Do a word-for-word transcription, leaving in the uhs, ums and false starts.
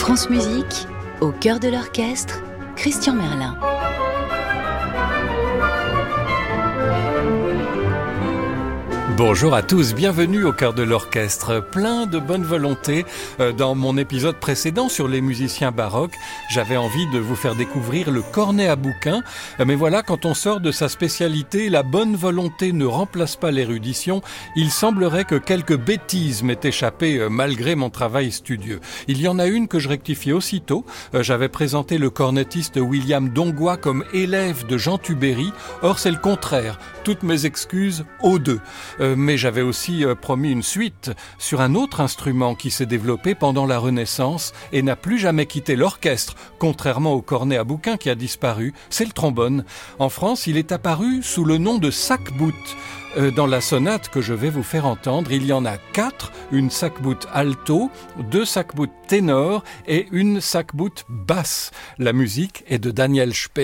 France Musique, au cœur de l'orchestre, Christian Merlin. Bonjour à tous, bienvenue au cœur de l'orchestre. Plein de bonne volonté. Dans mon épisode précédent sur les musiciens baroques, j'avais envie de vous faire découvrir le cornet à bouquin. Mais voilà, quand on sort de sa spécialité, la bonne volonté ne remplace pas l'érudition. Il semblerait que quelques bêtises m'aient échappé malgré mon travail studieux. Il y en a une que je rectifie aussitôt. J'avais présenté le cornettiste William Dongois comme élève de Jean Tubéry. Or, c'est le contraire. Toutes mes excuses aux deux. Euh, mais j'avais aussi euh, promis une suite sur un autre instrument qui s'est développé pendant la Renaissance et n'a plus jamais quitté l'orchestre, contrairement au cornet à bouquin qui a disparu, c'est le trombone. En France, il est apparu sous le nom de sac-bout. Euh, dans la sonate que je vais vous faire entendre, il y en a quatre, une sac-bout alto, deux sac-bout ténor et une sac-bout basse. La musique est de Daniel Speer.